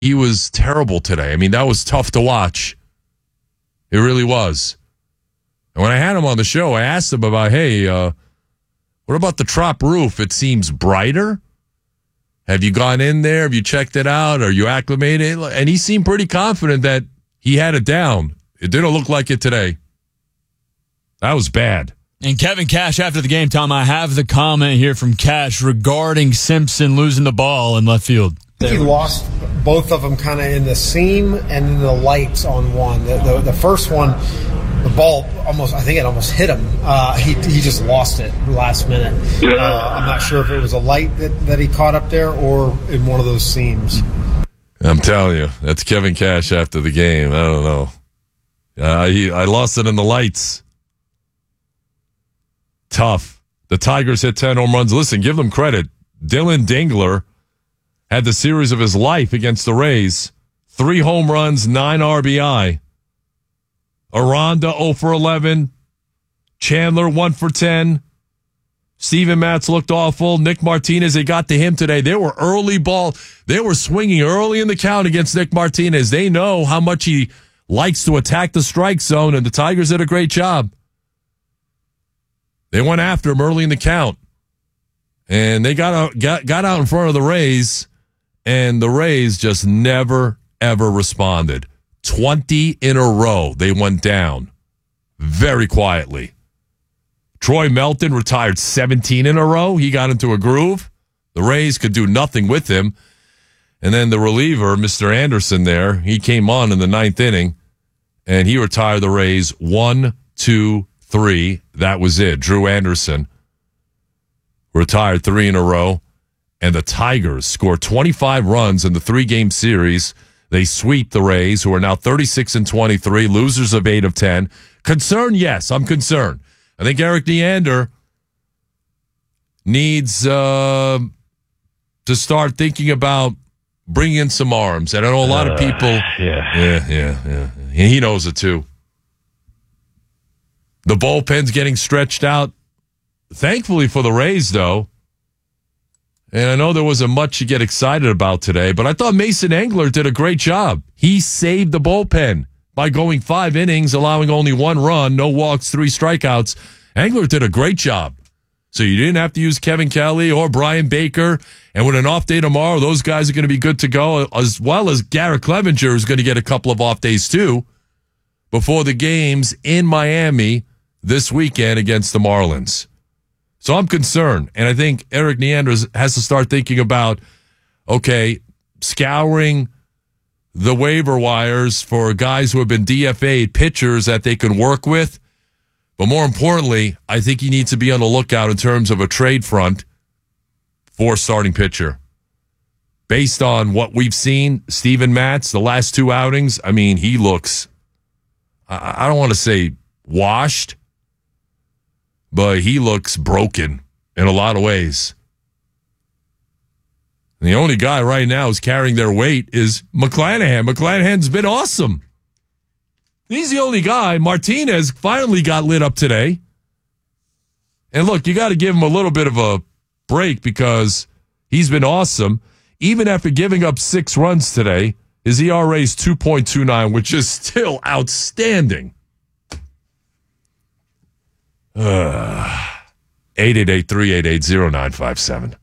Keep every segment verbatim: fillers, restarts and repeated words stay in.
he was terrible today. I mean, that was tough to watch. It really was. And when I had him on the show, I asked him about, hey, uh, what about the Trop roof? It seems brighter. Have you gone in there? Have you checked it out? Are you acclimated? And he seemed pretty confident that he had it down. It didn't look like it today. That was bad. And Kevin Cash after the game, Tom, I have the comment here from Cash regarding Simpson losing the ball in left field. I think he lost both of them kind of in the seam and in the lights on one. The, the, the first one, the ball almost, I think it almost hit him. Uh, he he just lost it last minute. Uh, I'm not sure if it was a light that, that he caught up there or in one of those seams. I'm telling you, that's Kevin Cash after the game. I don't know. Uh, he, I lost it in the lights. Tough. The Tigers hit ten home runs. Listen, give them credit. Dylan Dingler had the series of his life against the Rays. Three home runs, nine R B I. Aranda oh for eleven. Chandler one for ten. Steven Matz looked awful. Nick Martinez, they got to him today. They were early ball. They were swinging early in the count against Nick Martinez. They know how much he likes to attack the strike zone, and the Tigers did a great job. They went after him early in the count, and they got out, got, got out in front of the Rays, and the Rays just never, ever responded. twenty in a row, they went down very quietly. Troy Melton retired seventeen in a row. He got into a groove. The Rays could do nothing with him. And then the reliever, Mister Anderson there, he came on in the ninth inning, and he retired the Rays one, two, three. That was it. Drew Anderson retired three in a row, and the Tigers scored twenty-five runs in the three-game series. They sweep the Rays, who are now thirty-six and twenty-three, losers of eight of ten. Concern, yes, I'm concerned. I think Eric Neander needs uh, to start thinking about bringing in some arms. And I know a lot uh, of people. Yeah. Yeah, yeah, yeah. He knows it too. The bullpen's getting stretched out. Thankfully for the Rays, though. And I know there wasn't much to get excited about today, but I thought Mason Engler did a great job. He saved the bullpen by going five innings, allowing only one run, no walks, three strikeouts. Engler did a great job. So you didn't have to use Kevin Kelly or Brian Baker. And with an off day tomorrow, those guys are going to be good to go, as well as Garrett Clevenger is going to get a couple of off days too before the games in Miami this weekend against the Marlins. So I'm concerned. And I think Eric Neander has to start thinking about, okay, scouring the waiver wires for guys who have been D F A'd, pitchers that they can work with. But more importantly, I think he needs to be on the lookout in terms of a trade front for starting pitcher. Based on what we've seen, Steven Matz, the last two outings, I mean, he looks, I don't want to say washed, but he looks broken in a lot of ways. And the only guy right now who's carrying their weight is McClanahan. McClanahan's been awesome. He's the only guy. Martinez finally got lit up today. And look, you got to give him a little bit of a break because he's been awesome. Even after giving up six runs today, his E R A is two point two nine, which is still outstanding. Uh, eight eight eight, three eight eight, zero nine five seven.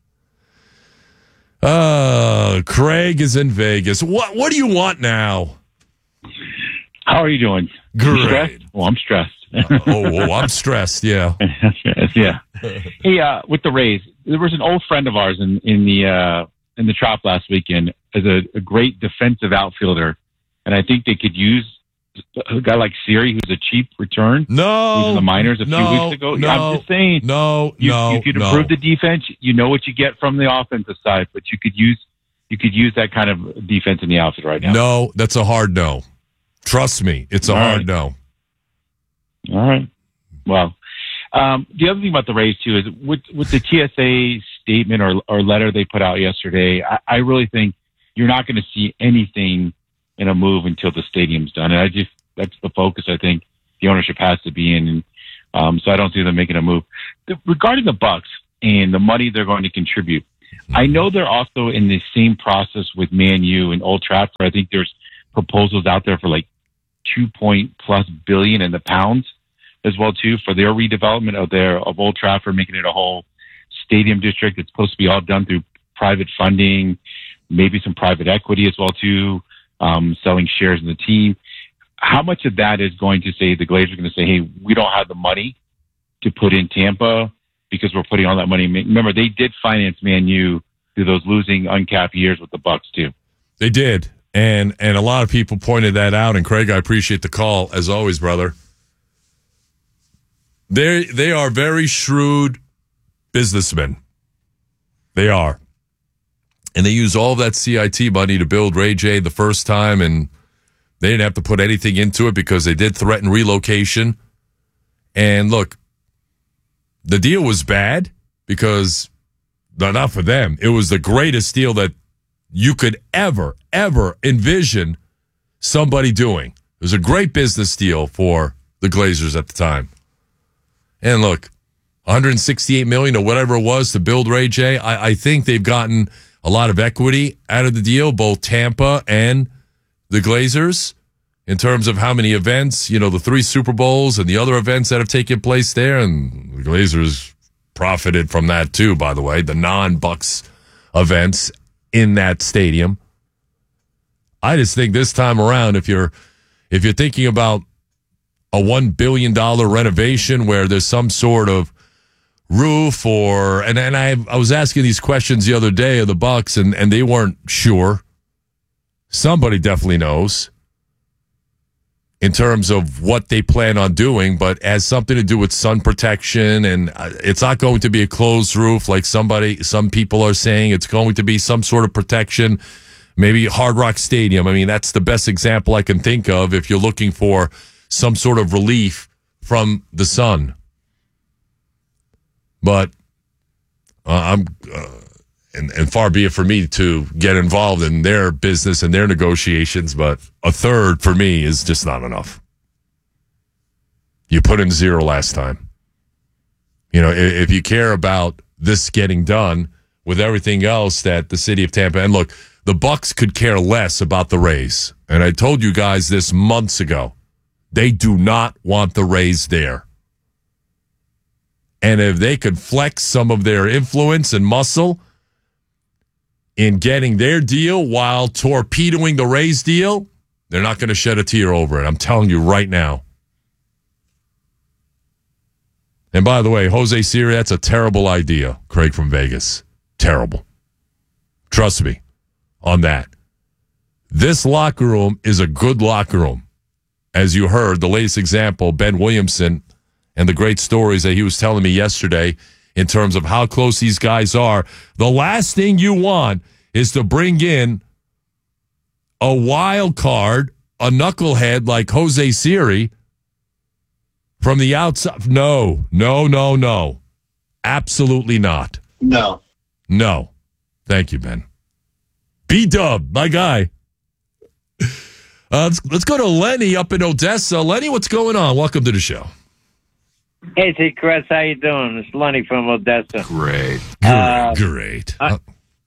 Uh, Craig is in Vegas. What What do you want now? How are you doing? Great. Stressed? Well, I'm stressed. uh, oh, oh, I'm stressed. Yeah. yeah. Hey, uh, with the Rays, there was an old friend of ours in in the uh, in the Trop last weekend as a, a great defensive outfielder, and I think they could use a guy like Siri, who's a cheap return. No, who's in the minors a no, few weeks ago. No, I'm just saying. No, you, no, you could no. improve the defense. You know what you get from the offensive side, but you could use you could use that kind of defense in the outfield right now. No, that's a hard no. Trust me, it's a All hard right. no. All right. Well, um, the other thing about the Rays too is with with the T S A statement or or letter they put out yesterday. I, I really think you're not going to see anything in a move until the stadium's done, and I just that's the focus I think the ownership has to be in. And, um, so I don't see them making a move. The, regarding the Bucks and the money they're going to contribute, I know they're also in the same process with Man U and Old Trafford. I think there's proposals out there for like two point plus billion in the pounds as well too for their redevelopment of their of Old Trafford, making it a whole stadium district. It's supposed to be all done through private funding, maybe some private equity as well too, um, selling shares in the team. How much of that is going to say the Glazers are going to say, hey, we don't have the money to put in Tampa because we're putting all that money. Remember, they did finance Man U through those losing uncapped years with the Bucks too. They did. And and a lot of people pointed that out. And Craig, I appreciate the call as always, brother. They they are very shrewd businessmen. They are. And they use all that C I T money to build Ray J the first time, and they didn't have to put anything into it because they did threaten relocation. And look, the deal was bad because, not for them, it was the greatest deal that you could ever, ever envision somebody doing. It was a great business deal for the Glazers at the time. And look, one hundred sixty-eight million dollars or whatever it was to build Ray J, I, I think they've gotten a lot of equity out of the deal, both Tampa and the Glazers, in terms of how many events, you know, the three Super Bowls and the other events that have taken place there. And the Glazers profited from that too, by the way, the non-Bucks events in that stadium. I just think this time around, if you're if you're thinking about a one billion dollars renovation where there's some sort of roof or, and, and I I was asking these questions the other day of the Bucks, and, and they weren't sure. Somebody definitely knows in terms of what they plan on doing, but has something to do with sun protection, and it's not going to be a closed roof like somebody, some people are saying. It's going to be some sort of protection, maybe Hard Rock Stadium. I mean, that's the best example I can think of if you're looking for some sort of relief from the sun. But uh, I'm, uh, and, and far be it for me to get involved in their business and their negotiations, but a third for me is just not enough. You put in zero last time. You know, if, if you care about this getting done with everything else that the city of Tampa, and look, the Bucks could care less about the Rays. And I told you guys this months ago. They do not want the Rays there. And if they could flex some of their influence and muscle in getting their deal while torpedoing the Rays deal, they're not going to shed a tear over it. I'm telling you right now. And by the way, Jose Siri, that's a terrible idea, Craig from Vegas. Terrible. Trust me on that. This locker room is a good locker room. As you heard, the latest example, Ben Williamson, and the great stories that he was telling me yesterday in terms of how close these guys are. The last thing you want is to bring in a wild card, a knucklehead like Jose Siri from the outside. No, no, no, no. Absolutely not. No. No. Thank you, Ben. B-Dub, my guy. Uh, let's, let's go to Lenny up in Odessa. Lenny, what's going on? Welcome to the show. Hey, T. Chris, how you doing? It's Lenny from Odessa. Great. Uh, Great. I,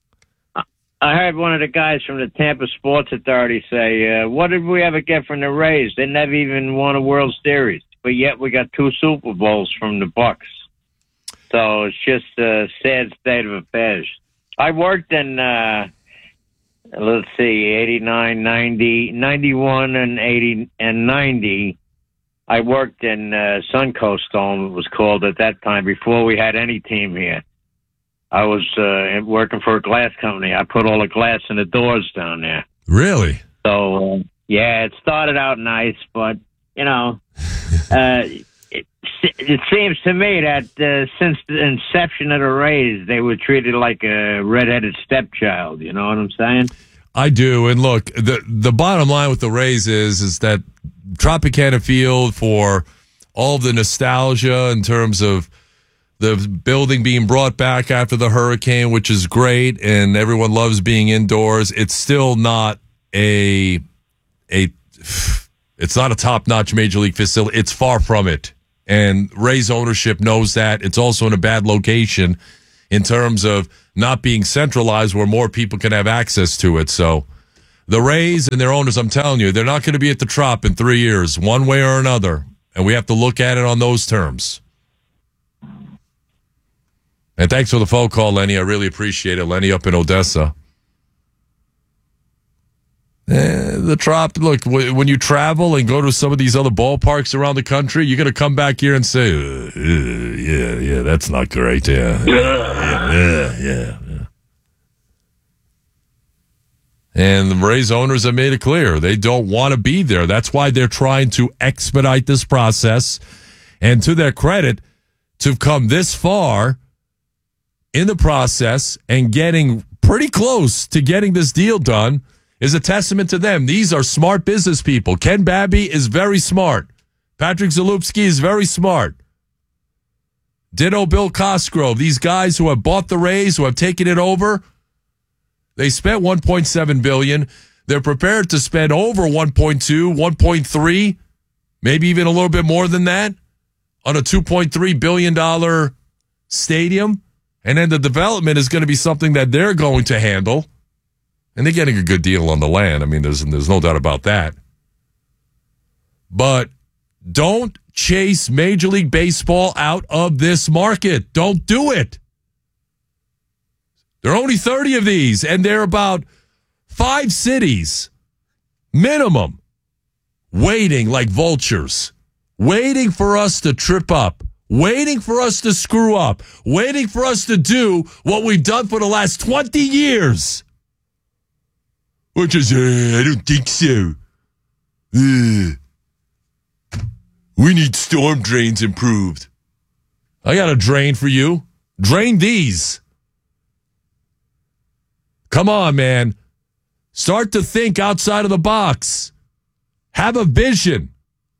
I heard one of the guys from the Tampa Sports Authority say, uh, what did we ever get from the Rays? They never even won a World Series, but yet we got two Super Bowls from the Bucks. So it's just a sad state of affairs. I worked in... Uh, Let's see, eighty-nine, ninety, ninety-one, and eighty and ninety. I worked in uh, Suncoast Dome, it was called at that time, before we had any team here. I was uh, working for a glass company. I put all the glass in the doors down there. Really? So, uh, yeah, it started out nice, but, you know, uh, it, it seems to me that uh, since the inception of the Rays, they were treated like a redheaded stepchild. You know what I'm saying? I do. And look, the the bottom line with the Rays is is that Tropicana Field, for all of the nostalgia in terms of the building being brought back after the hurricane, which is great, and everyone loves being indoors, it's still not a a it's not a top-notch major league facility. It's far from it. And Rays ownership knows that. It's also in a bad location in terms of not being centralized where more people can have access to it. So the Rays and their owners, I'm telling you, they're not going to be at the Trop in three years, one way or another. And we have to look at it on those terms. And thanks for the phone call, Lenny. I really appreciate it. Lenny up in Odessa. Eh, the Trop, look, w- when you travel and go to some of these other ballparks around the country, you're going to come back here and say, uh, uh, yeah, yeah, that's not great. Yeah, yeah, yeah, yeah, yeah. And the Rays owners have made it clear they don't want to be there. That's why they're trying to expedite this process. And to their credit, to come this far in the process and getting pretty close to getting this deal done is a testament to them. These are smart business people. Ken Babby is very smart. Patrick Zalupski is very smart. Ditto Bill Cosgrove. These guys who have bought the Rays, who have taken it over, they spent one point seven billion dollars. They're prepared to spend over one point two, one point three, maybe even a little bit more than that on a two point three billion dollars stadium. And then the development is going to be something that they're going to handle. And they're getting a good deal on the land. I mean, there's there's no doubt about that. But don't chase Major League Baseball out of this market. Don't do it. There are only thirty of these, and they're about five cities, minimum, waiting like vultures, waiting for us to trip up, waiting for us to screw up, waiting for us to do what we've done for the last twenty years. Which is, uh, I don't think so. Uh, we need storm drains improved. I got a drain for you. Drain these. Come on, man. Start to think outside of the box. Have a vision.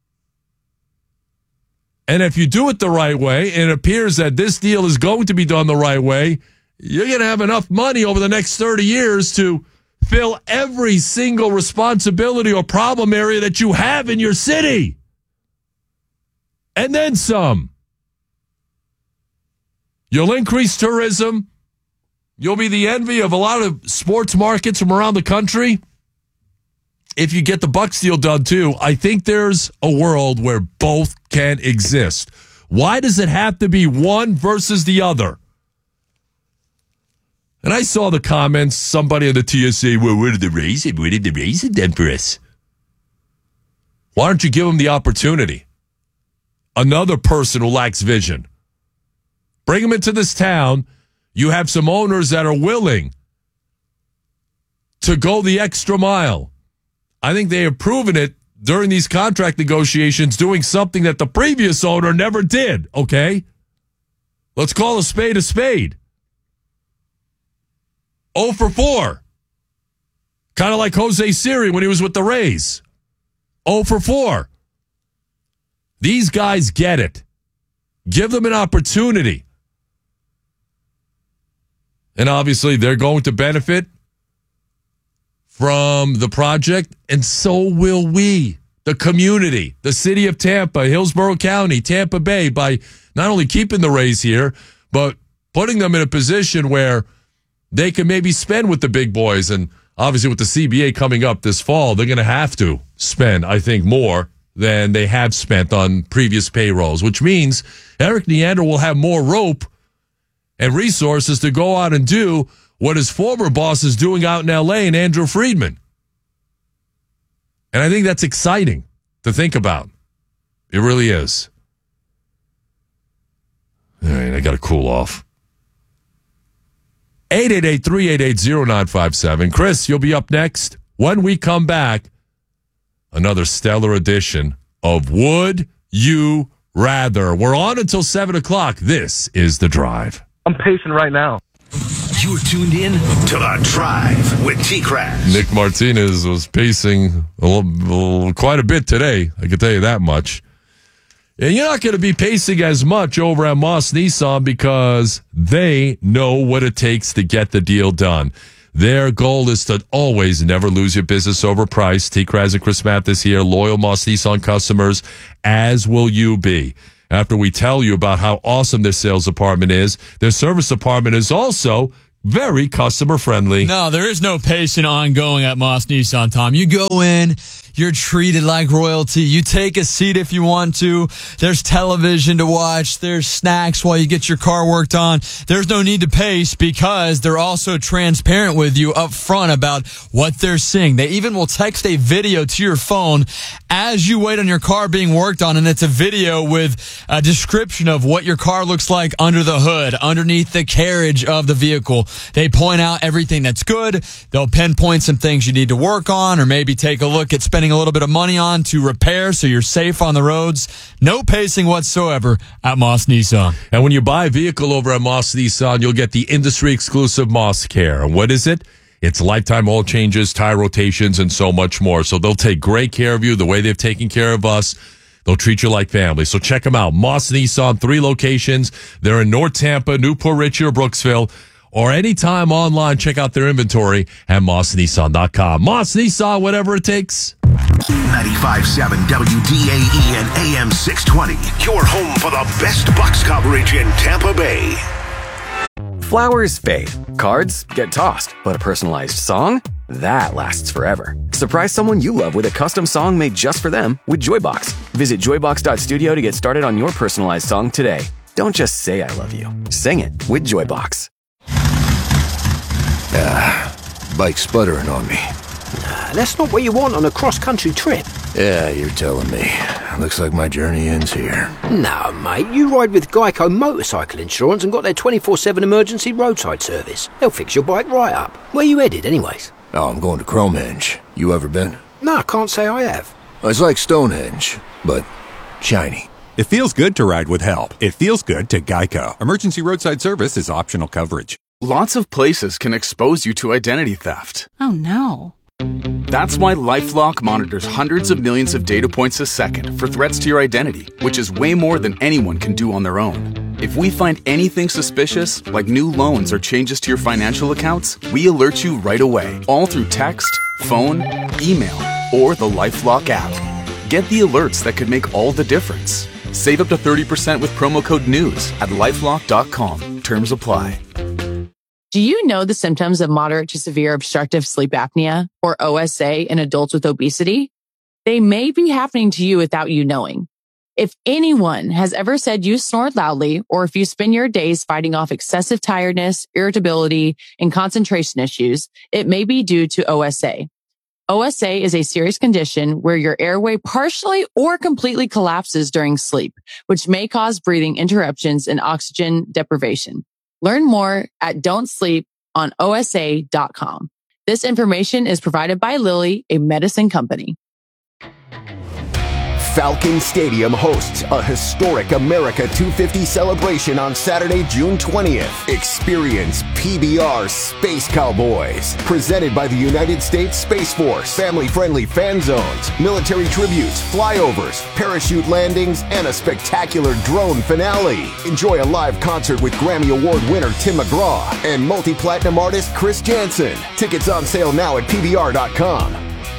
And if you do it the right way, and it appears that this deal is going to be done the right way, you're going to have enough money over the next thirty years to fill every single responsibility or problem area that you have in your city. And then some. You'll increase tourism. You'll be the envy of a lot of sports markets from around the country. If you get the Bucs deal done too, I think there's a world where both can exist. Why does it have to be one versus the other? And I saw the comments, somebody on the T S A, well, what did the Rays, what did the Rays have done for us? Why don't you give them the opportunity? Another person who lacks vision. Bring them into this town. You have some owners that are willing to go the extra mile. I think they have proven it during these contract negotiations, doing something that the previous owner never did, okay? Let's call a spade a spade. oh for four. Kind of like Jose Siri when he was with the Rays. oh for four. These guys get it. Give them an opportunity. And obviously, they're going to benefit from the project, and so will we, the community, the city of Tampa, Hillsborough County, Tampa Bay, by not only keeping the Rays here, but putting them in a position where they can maybe spend with the big boys. And obviously, with the C B A coming up this fall, they're going to have to spend, I think, more than they have spent on previous payrolls, which means Eric Neander will have more rope and resources to go out and do what his former boss is doing out in L A and Andrew Friedman. And I think that's exciting to think about. It really is. All right, I got to cool off. eight eight eight, three eight eight, zero nine five seven. Chris, you'll be up next. When we come back, another stellar edition of Would You Rather. We're on until seven o'clock. This is The Drive. I'm pacing right now. You're tuned in to The Drive with T-Crash. Nick Martinez was pacing a little, a little, quite a bit today. I can tell you that much. And you're not going to be pacing as much over at Moss Nissan because they know what it takes to get the deal done. Their goal is to always never lose your business over price. T-Kraz and Chris Mathis here, loyal Moss Nissan customers, as will you be. After we tell you about how awesome their sales department is, their service department is also Very customer friendly. No, there is no pacing ongoing at Moss Nissan, Tom. You go in, you're treated like royalty. You take a seat if you want to. There's television to watch. There's snacks while you get your car worked on. There's no need to pace because they're also transparent with you up front about what they're seeing. They even will text a video to your phone as you wait on your car being worked on, and it's a video with a description of what your car looks like under the hood, underneath the carriage of the vehicle. They point out everything that's good. They'll pinpoint some things you need to work on or maybe take a look at spending a little bit of money on to repair so you're safe on the roads. No pacing whatsoever at Moss Nissan. And when you buy a vehicle over at Moss Nissan, you'll get the industry-exclusive Moss Care. And what is it? It's lifetime oil changes, tire rotations, and so much more. So they'll take great care of you the way they've taken care of us. They'll treat you like family. So check them out. Moss Nissan, three locations. They're in North Tampa, Newport Richey, or Brooksville. Or anytime online, check out their inventory at moss nissan dot com. Moss Nissan, whatever it takes. ninety-five point seven W D A E and A M six twenty. Your home for the best Bucs coverage in Tampa Bay. Flowers fade. Cards get tossed. But a personalized song? That lasts forever. Surprise someone you love with a custom song made just for them with Joybox. Visit joybox dot studio to get started on your personalized song today. Don't just say I love you. Sing it with Joybox. Ah, bike's sputtering on me. Nah, that's not what you want on a cross-country trip. Yeah, you're telling me. Looks like my journey ends here. No, mate, you ride with Geico Motorcycle Insurance and got their twenty-four seven emergency roadside service. They'll fix your bike right up. Where you headed, anyways? Oh, I'm going to Cromehenge. You ever been? No, I can't say I have. It's like Stonehenge, but shiny. It feels good to ride with help. It feels good to Geico. Emergency roadside service is optional coverage. Lots of places can expose you to identity theft. Oh, no. That's why LifeLock monitors hundreds of millions of data points a second for threats to your identity, which is way more than anyone can do on their own. If we find anything suspicious, like new loans or changes to your financial accounts, we alert you right away, all through text, phone, email, or the LifeLock app. Get the alerts that could make all the difference. Save up to thirty percent with promo code NEWS at lifelock dot com. Terms apply. Do you know the symptoms of moderate to severe obstructive sleep apnea, or O S A, in adults with obesity? They may be happening to you without you knowing. If anyone has ever said you snored loudly, or if you spend your days fighting off excessive tiredness, irritability, and concentration issues, it may be due to O S A. O S A is a serious condition where your airway partially or completely collapses during sleep, which may cause breathing interruptions and oxygen deprivation. Learn more at don't sleep on O S A dot com. This information is provided by Lilly, a medicine company. Falcon Stadium hosts a historic America two fifty celebration on Saturday, June twentieth. Experience P B R Space Cowboys, presented by the United States Space Force. Family-friendly fan zones, military tributes, flyovers, parachute landings, and a spectacular drone finale. Enjoy a live concert with Grammy Award winner Tim McGraw and multi-platinum artist Chris Jansen. Tickets on sale now at P B R dot com.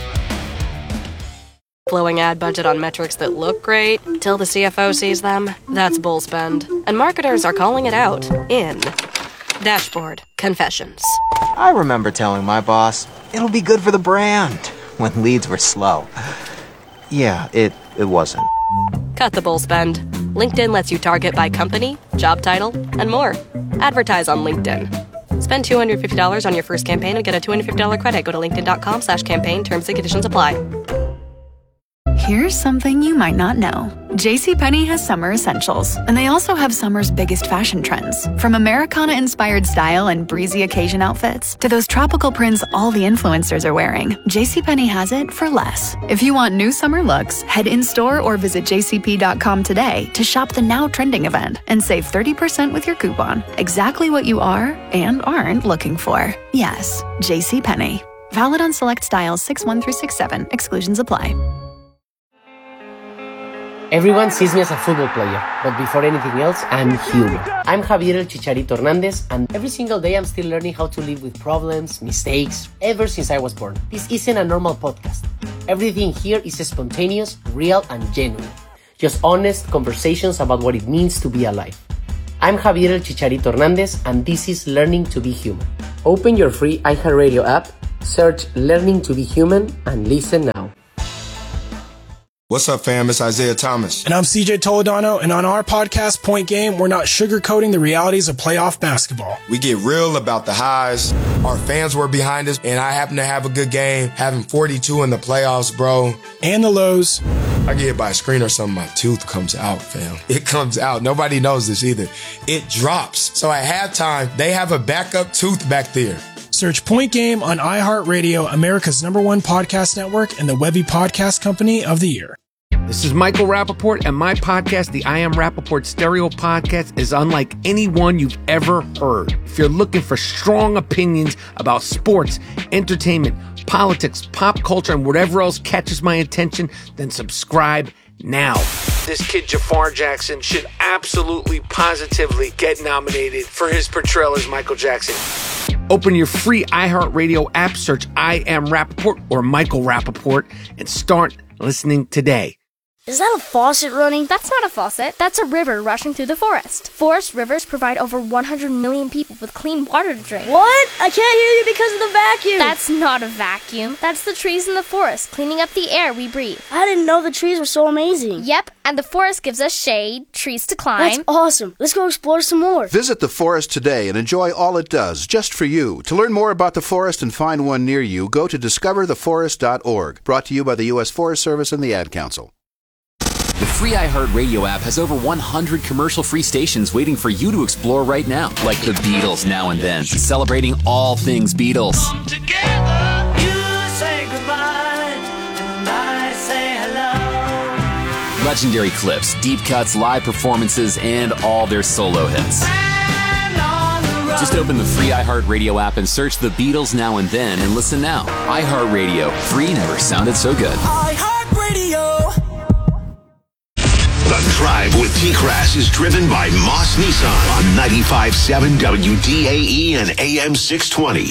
Blowing ad budget on metrics that look great till the C F O sees them? That's bull spend. And marketers are calling it out in Dashboard Confessions. I remember telling my boss, it'll be good for the brand, when leads were slow. Yeah, it, it wasn't. Cut the bull spend. LinkedIn lets you target by company, job title, and more. Advertise on LinkedIn. Spend two hundred fifty dollars on your first campaign and get a two hundred fifty dollars credit. Go to linkedin dot com slash campaign. Terms and conditions apply. Here's something you might not know. JCPenney has summer essentials, and they also have summer's biggest fashion trends. From Americana-inspired style and breezy occasion outfits to those tropical prints all the influencers are wearing, JCPenney has it for less. If you want new summer looks, head in-store or visit j c p dot com today to shop the now trending event and save thirty percent with your coupon. Exactly what you are and aren't looking for. Yes, JCPenney. Valid on select styles six one through six seven. Exclusions apply. Everyone sees me as a football player, but before anything else, I'm human. I'm Javier El Chicharito Hernandez, and every single day I'm still learning how to live with problems, mistakes, ever since I was born. This isn't a normal podcast. Everything here is spontaneous, real, and genuine. Just honest conversations about what it means to be alive. I'm Javier El Chicharito Hernandez, and this is Learning to Be Human. Open your free iHeartRadio app, search Learning to Be Human, and listen now. What's up, fam? It's Isaiah Thomas. And I'm C J Toledano, and on our podcast, Point Game, we're not sugarcoating the realities of playoff basketball. We get real about the highs. Our fans were behind us, and I happen to have a good game, having forty-two in the playoffs, bro. And the lows. I get hit by a screen or something, my tooth comes out, fam. It comes out. Nobody knows this either. It drops. So at halftime, they have a backup tooth back there. Search Point Game on iHeartRadio, America's number one podcast network, and the Webby Podcast Company of the Year. This is Michael Rappaport, and my podcast, the I Am Rappaport Stereo Podcast, is unlike any one you've ever heard. If you're looking for strong opinions about sports, entertainment, politics, pop culture, and whatever else catches my attention, then subscribe now. This kid, Jafar Jackson, should absolutely, positively get nominated for his portrayal as Michael Jackson. Open your free iHeartRadio app, search I Am Rappaport or Michael Rappaport, and start listening today. Is that a faucet running? That's not a faucet. That's a river rushing through the forest. Forest rivers provide over one hundred million people with clean water to drink. What? I can't hear you because of the vacuum. That's not a vacuum. That's the trees in the forest cleaning up the air we breathe. I didn't know the trees were so amazing. Yep, and the forest gives us shade, trees to climb. That's awesome. Let's go explore some more. Visit the forest today and enjoy all it does, just for you. To learn more about the forest and find one near you, go to discover the forest dot org. Brought to you by the U S Forest Service and the Ad Council. The free iHeartRadio app has over one hundred commercial-free stations waiting for you to explore right now. Like the Beatles Now and Then, celebrating all things Beatles. Come together, you say goodbye, and I say hello. Legendary clips, deep cuts, live performances, and all their solo hits. Just open the free iHeartRadio app and search the Beatles Now and Then and listen now. iHeartRadio, free never sounded so good. iHeartRadio. The Drive with T-Crass is driven by Moss Nissan on ninety-five point seven W D A E and A M six twenty.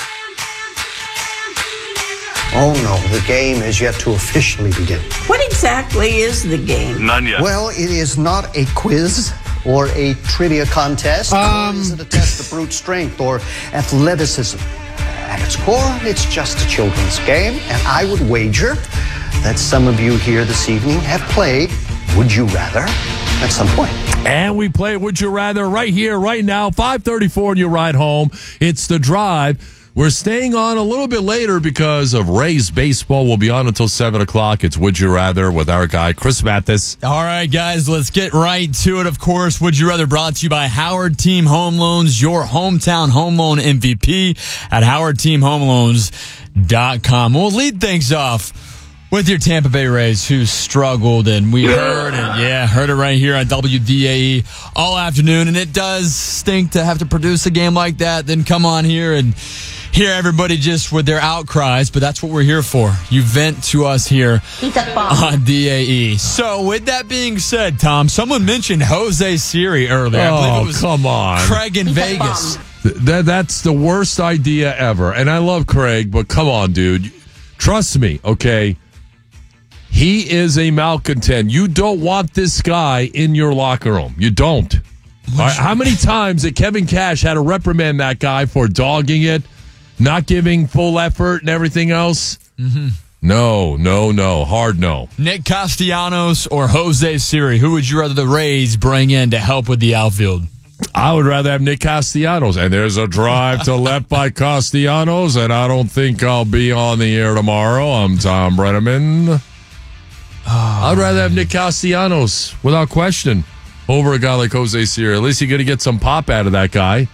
Oh no, the game is yet to officially begin. What exactly is the game? None yet. Well, it is not a quiz or a trivia contest, um, or is it a test of brute strength or athleticism? At its core, it's just a children's game, and I would wager that some of you here this evening have played Would You Rather at some point. And we play Would You Rather right here, right now, five thirty-four on your ride home. It's The Drive. We're staying on a little bit later because of Rays baseball. We'll be on until seven o'clock. It's Would You Rather with our guy, Chris Mathis. All right, guys, let's get right to it. Of course, Would You Rather brought to you by Howard Team Home Loans, your hometown home loan M V P at howard team home loans dot com. We'll lead things off with your Tampa Bay Rays, who struggled, and we heard it. Yeah, heard it right here on W D A E all afternoon, and it does stink to have to produce a game like that, then come on here and hear everybody just with their outcries, but that's what we're here for. You vent to us here on D A E. So, with that being said, Tom, someone mentioned Jose Siri earlier. Oh, I believe it was come on. Craig in Vegas. Th- that, that's the worst idea ever, and I love Craig, but come on, dude. Trust me, okay? He is a malcontent. You don't want this guy in your locker room. You don't. All right, how many times that Kevin Cash had to reprimand that guy for dogging it, not giving full effort and everything else? Mm-hmm. No, no, no. Hard no. Nick Castellanos or Jose Siri, who would you rather the Rays bring in to help with the outfield? I would rather have Nick Castellanos. And there's a drive to left by Castellanos, and I don't think I'll be on the air tomorrow. I'm Tom Brenneman. Oh, I'd rather have Nick Castellanos, without question, over a guy like Jose Siri. At least you're going to get some pop out of that guy.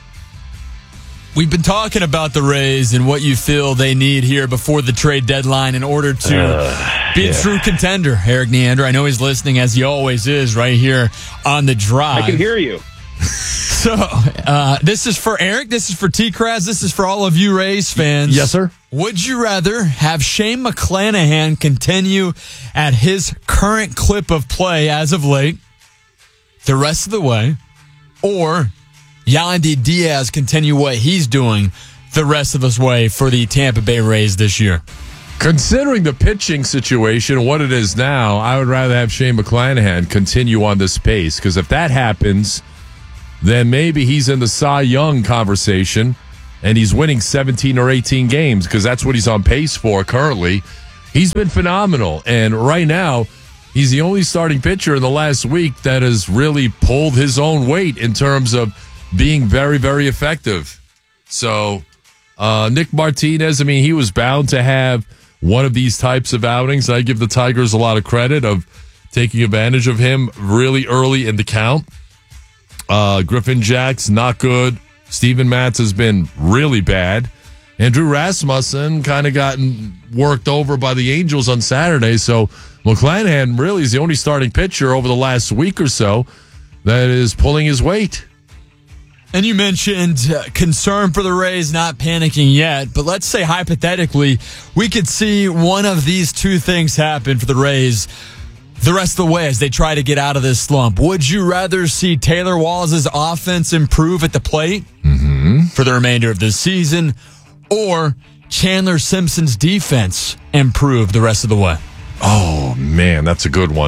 We've been talking about the Rays and what you feel they need here before the trade deadline in order to uh, be yeah. a true contender. Eric Neander, I know he's listening, as he always is, right here on the Drive. I can hear you. So, uh, this is for Eric, this is for T-Kraz, this is for all of you Rays fans. Yes, sir. Would you rather have Shane McClanahan continue at his current clip of play as of late the rest of the way, or Yandy Diaz continue what he's doing the rest of his way for the Tampa Bay Rays this year? Considering the pitching situation, what it is now, I would rather have Shane McClanahan continue on this pace, because if that happens, then maybe he's in the Cy Young conversation and he's winning seventeen or eighteen games because that's what he's on pace for currently. He's been phenomenal. And right now, he's the only starting pitcher in the last week that has really pulled his own weight in terms of being very, very effective. So, uh, Nick Martinez, I mean, he was bound to have one of these types of outings. I give the Tigers a lot of credit of taking advantage of him really early in the count. Uh, Griffin Jack's not good. Steven Matz has been really bad. Andrew Rasmussen kind of gotten worked over by the Angels on Saturday. So McClanahan really is the only starting pitcher over the last week or so that is pulling his weight. And you mentioned uh, concern for the Rays not panicking yet, but let's say hypothetically we could see one of these two things happen for the Rays the rest of the way as they try to get out of this slump. Would you rather see Taylor Walls' offense improve at the plate mm-hmm. for the remainder of this season, or Chandler Simpson's defense improve the rest of the way? Oh, man, that's a good one.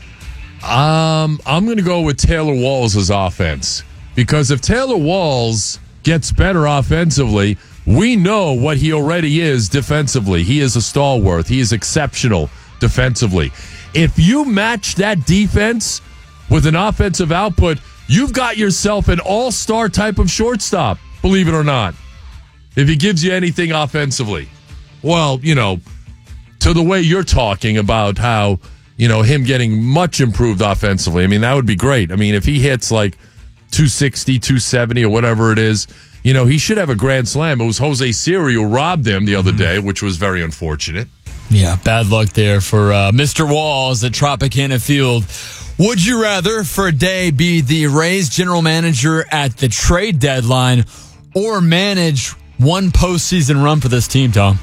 Um, I'm going to go with Taylor Walls' offense, because if Taylor Walls gets better offensively, we know what he already is defensively. He is a stalwart. He is exceptional defensively. If you match that defense with an offensive output, you've got yourself an all-star type of shortstop, believe it or not, if he gives you anything offensively. Well, you know, to the way you're talking about how, you know, him getting much improved offensively, I mean, that would be great. I mean, if he hits like two sixty, two seventy or whatever it is, you know, he should have a grand slam. It was Jose Siri who robbed him the other day, which was very unfortunate. Yeah, bad luck there for uh, Mister Walls at Tropicana Field. Would you rather for a day be the Rays general manager at the trade deadline or manage one postseason run for this team, Tom?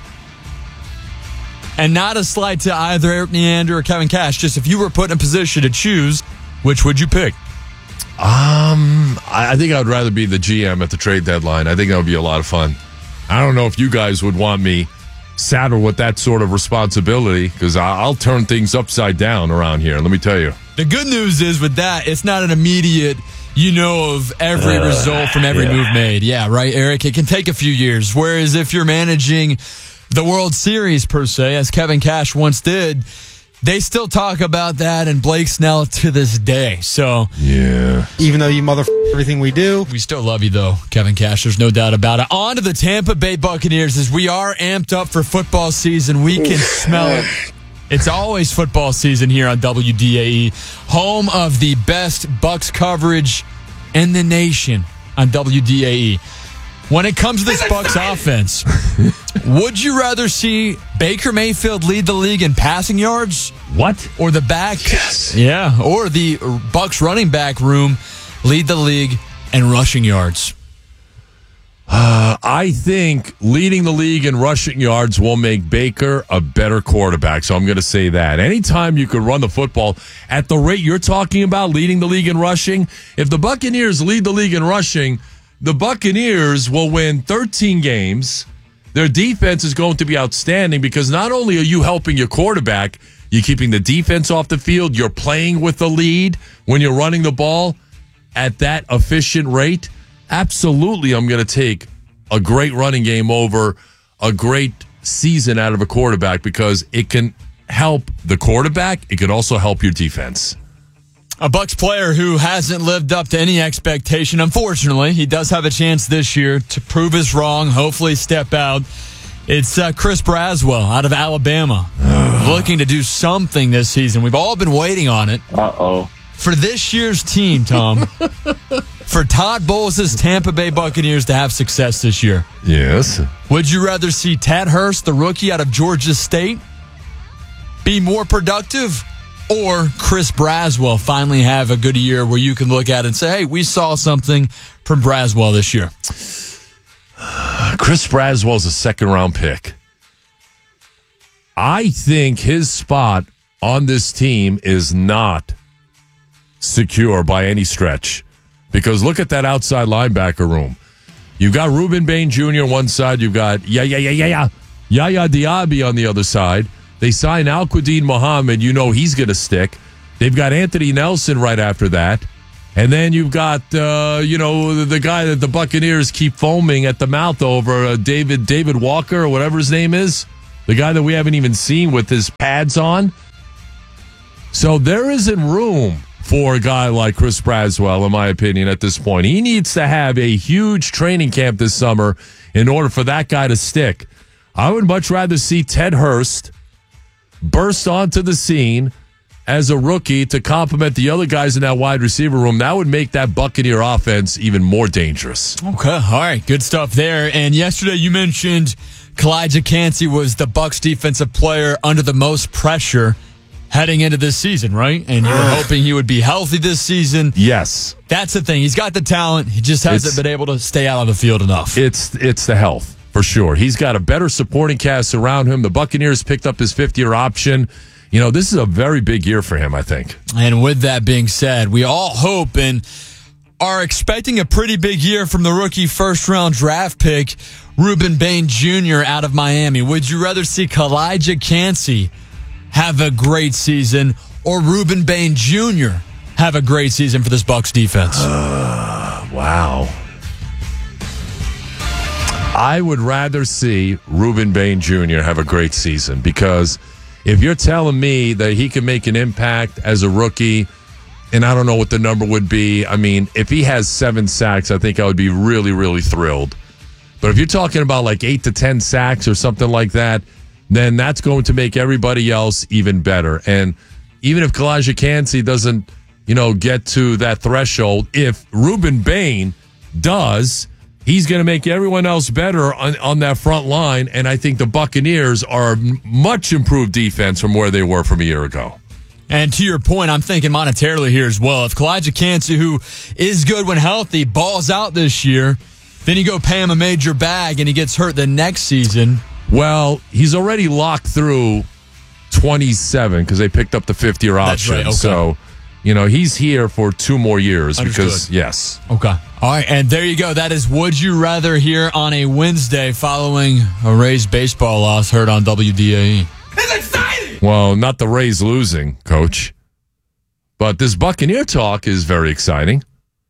And not a slight to either Eric Neander or Kevin Cash, just if you were put in a position to choose, which would you pick? Um, I think I would rather be the G M at the trade deadline. I think that would be a lot of fun. I don't know if you guys would want me saddled with that sort of responsibility, because I'll turn things upside down around here. Let me tell you. The good news is with that, it's not an immediate, you know, of every uh, result from every yeah. move made. Yeah, right, Eric? It can take a few years. Whereas if you're managing the World Series, per se, as Kevin Cash once did, they still talk about that and Blake Snell to this day. So, yeah. Even though you mother everything we do, we still love you, though, Kevin Cash. There's no doubt about it. On to the Tampa Bay Buccaneers as we are amped up for football season. We can smell it. It's always football season here on W D A E, home of the best Bucs coverage in the nation on W D A E. When it comes to this Bucs offense, would you rather see Baker Mayfield lead the league in passing yards? What? Or the back? Yes. Yeah, or the Bucs running back room lead the league in rushing yards? Uh, I think leading the league in rushing yards will make Baker a better quarterback, so I'm going to say that. Anytime you could run the football at the rate you're talking about, leading the league in rushing, if the Buccaneers lead the league in rushing, the Buccaneers will win thirteen games. Their defense is going to be outstanding because not only are you helping your quarterback, you're keeping the defense off the field, you're playing with the lead when you're running the ball at that efficient rate. Absolutely, I'm going to take a great running game over a great season out of a quarterback because it can help the quarterback. It can also help your defense. A Bucs player who hasn't lived up to any expectation, unfortunately. He does have a chance this year to prove us wrong, hopefully step out. It's uh, Chris Braswell out of Alabama, looking to do something this season. We've all been waiting on it. Uh-oh. For this year's team, Tom, for Todd Bowles' Tampa Bay Buccaneers to have success this year. Yes. Would you rather see Tad Hurst, the rookie out of Georgia State, be more productive? Or Chris Braswell finally have a good year where you can look at it and say, hey, we saw something from Braswell this year? Chris Braswell's a second-round pick. I think his spot on this team is not secure by any stretch. Because look at that outside linebacker room. You've got Reuben Bain Junior on one side. You've got yeah, yeah, yeah, yeah, yeah, Yaya Diaby on the other side. They sign Al-Quadin Muhammad. You know he's going to stick. They've got Anthony Nelson right after that. And then you've got, uh, you know, the, the guy that the Buccaneers keep foaming at the mouth over, uh, David David Walker, or whatever his name is. The guy that we haven't even seen with his pads on. So there isn't room for a guy like Chris Braswell, in my opinion, at this point. He needs to have a huge training camp this summer in order for that guy to stick. I would much rather see Ted Hurst burst onto the scene as a rookie to complement the other guys in that wide receiver room. That would make that Buccaneer offense even more dangerous. Okay, all right, good stuff there. And yesterday you mentioned Kalijah Kancey was the Bucs defensive player under the most pressure heading into this season, right? And you were hoping he would be healthy this season. Yes. That's the thing. He's got the talent. He just hasn't It's- been able to stay out of the field enough. It's it's the health, for sure. He's got a better supporting cast around him. The Buccaneers picked up his fifth-year option. You know, this is a very big year for him, I think. And with that being said, we all hope and are expecting a pretty big year from the rookie first-round draft pick, Ruben Bain Junior out of Miami. Would you rather see Kalijah Kancey have a great season or Ruben Bain Junior have a great season for this Bucs defense? Uh, wow. I would rather see Ruben Bain Junior have a great season, because if you're telling me that he can make an impact as a rookie, and I don't know what the number would be. I mean, if he has seven sacks, I think I would be really, really thrilled. But if you're talking about like eight to ten sacks or something like that, then that's going to make everybody else even better. And even if Kalijah Kancey doesn't, you know, get to that threshold, if Ruben Bain does, he's going to make everyone else better on, on that front line. And I think the Buccaneers are a much improved defense from where they were from a year ago. And to your point, I'm thinking monetarily here as well. If Kalijah Kancey, who is good when healthy, balls out this year, then you go pay him a major bag and he gets hurt the next season. Well, he's already locked through twenty-seven because they picked up the fifth-year option. Right, okay. So, you know, he's here for two more years. Understood. Because, yes. Okay. All right, and there you go. That is Would You Rather here on a Wednesday following a Rays baseball loss heard on W D A E. Well, not the Rays losing, Coach. But this Buccaneer talk is very exciting.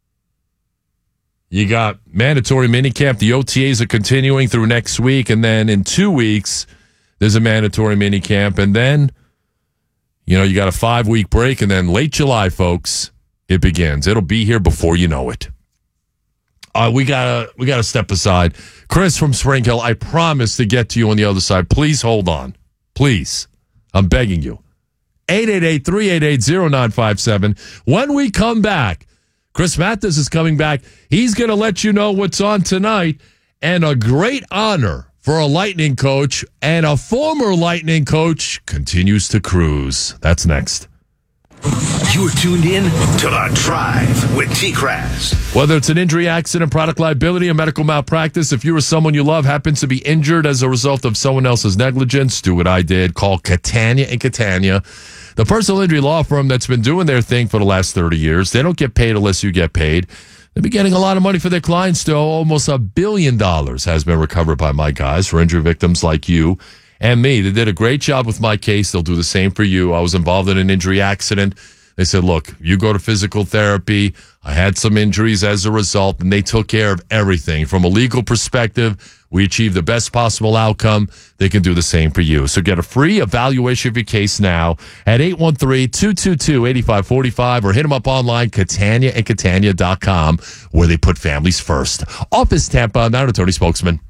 You got mandatory minicamp. The O T As are continuing through next week. And then in two weeks, there's a mandatory minicamp. And then, you know, you got a five-week break. And then late July, folks, it begins. It'll be here before you know it. Uh, we gotta we gotta step aside. Chris from Spring Hill, I promise to get to you on the other side. Please hold on. Please. I'm begging you. eight eight eight, three eight eight, zero nine five seven. When we come back, Chris Mathis is coming back. He's going to let you know what's on tonight. And a great honor for a Lightning coach, and a former Lightning coach continues to cruise. That's next. You're tuned in to The Drive with T-Crass. Whether it's an injury, accident, product liability, or medical malpractice, if you or someone you love happens to be injured as a result of someone else's negligence, do what I did. Call Catania and Catania, the personal injury law firm that's been doing their thing for the last thirty years. They don't get paid unless you get paid. They've been getting a lot of money for their clients, still. Almost a billion dollars has been recovered by my guys for injury victims like you and me. They did a great job with my case. They'll do the same for you. I was involved in an injury accident. They said, look, you go to physical therapy. I had some injuries as a result, and they took care of everything. From a legal perspective, we achieved the best possible outcome. They can do the same for you. So get a free evaluation of your case now at eight one three, two two two, eight five four five or hit them up online, Catania and Catania dot com, where they put families first. Office Tampa, not attorney spokesman.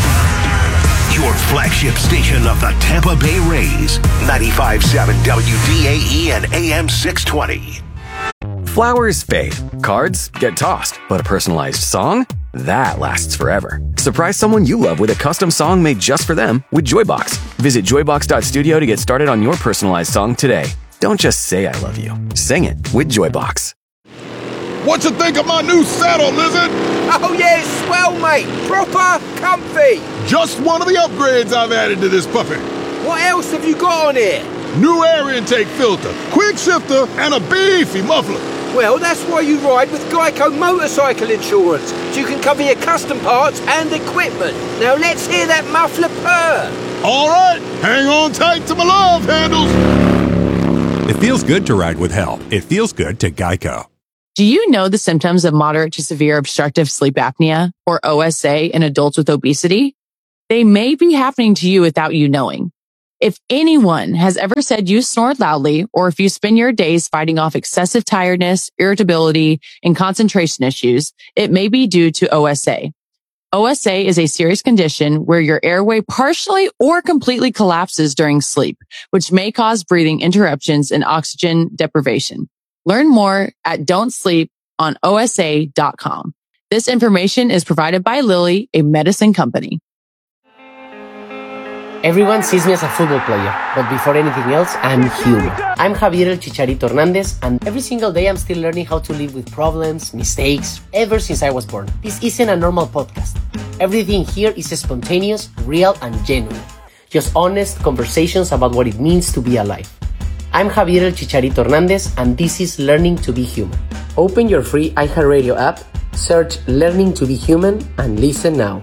Your flagship station of the Tampa Bay Rays, ninety-five point seven W D A E and A M six twenty. Flowers fade, cards get tossed, but a personalized song? That lasts forever. Surprise someone you love with a custom song made just for them with Joybox. Visit joybox dot studio to get started on your personalized song today. Don't just say I love you. Sing it with Joybox. What you think of my new saddle, Lizard? Oh yeah, it's swell, mate. Proper comfy. Just one of the upgrades I've added to this puppy. What else have you got on here? New air intake filter, quick shifter, and a beefy muffler. Well, that's why you ride with Geico Motorcycle Insurance, so you can cover your custom parts and equipment. Now let's hear that muffler purr. All right, hang on tight to my love handles. It feels good to ride with help. It feels good to Geico. Do you know the symptoms of moderate to severe obstructive sleep apnea, or O S A, in adults with obesity? They may be happening to you without you knowing. If anyone has ever said you snore loudly, or if you spend your days fighting off excessive tiredness, irritability, and concentration issues, it may be due to O S A. O S A is a serious condition where your airway partially or completely collapses during sleep, which may cause breathing interruptions and oxygen deprivation. Learn more at don't sleep on O S A dot com. This information is provided by Lilly, a medicine company. Everyone sees me as a football player, but before anything else, I'm human. I'm Javier El Chicharito Hernandez, and every single day I'm still learning how to live with problems, mistakes, ever since I was born. This isn't a normal podcast. Everything here is spontaneous, real, and genuine. Just honest conversations about what it means to be alive. I'm Javier El Chicharito Hernandez, and this is Learning to be Human. Open your free iHeartRadio app, search Learning to be Human, and listen now.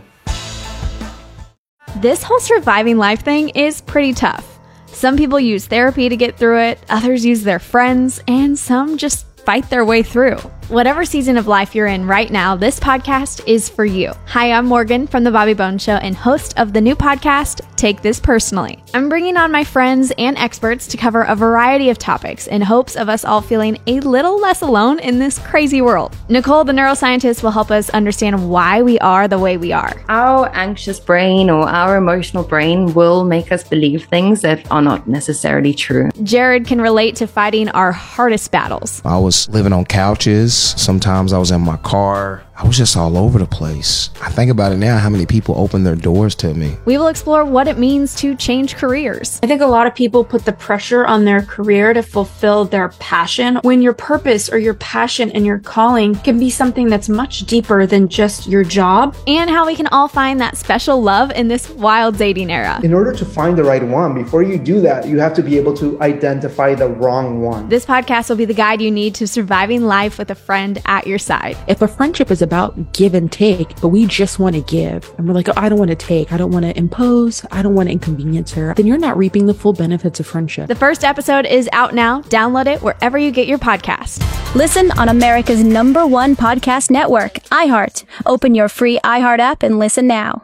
This whole surviving life thing is pretty tough. Some people use therapy to get through it, others use their friends, and some just fight their way through. Whatever season of life you're in right now, this podcast is for you. Hi, I'm Morgan from The Bobby Bones Show and host of the new podcast, Take This Personally. I'm bringing on my friends and experts to cover a variety of topics in hopes of us all feeling a little less alone in this crazy world. Nicole, the neuroscientist, will help us understand why we are the way we are. Our anxious brain or our emotional brain will make us believe things that are not necessarily true. Jared can relate to fighting our hardest battles. I was living on couches. Sometimes I was in my car. I was just all over the place. I think about it now, how many people opened their doors to me. We will explore what it means to change careers. I think a lot of people put the pressure on their career to fulfill their passion, when your purpose or your passion and your calling can be something that's much deeper than just your job. And how we can all find that special love in this wild dating era. In order to find the right one, before you do that, you have to be able to identify the wrong one. This podcast will be the guide you need to surviving life with a friend at your side. If a friendship is about give and take, but we just want to give, and we're like, oh, I don't want to take, I don't want to impose, I don't want to inconvenience her, then you're not reaping the full benefits of friendship. The first episode is out now. Download it wherever you get your podcast. Listen on America's number one podcast network, iHeart. Open your free iHeart app and listen now.